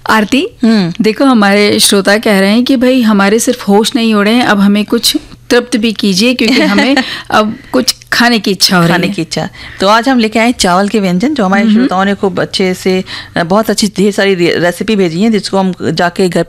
आरती, देखो हमारे श्रोता कह रहे हैं कि भाई हमारे सिर्फ होश नहीं उड़े हैं, अब हमें कुछ तृप्त भी कीजिए क्योंकि हमें अब कुछ खाने की इच्छा हो रही है। खाने की इच्छा। तो आज हम लेके आए चावल के व्यंजन, जो हमारे श्रोताओं ने खूब अच्छे से बहुत अच्छी ढेर सारी रेसिपी भेजी है, जिसको हम जाके घर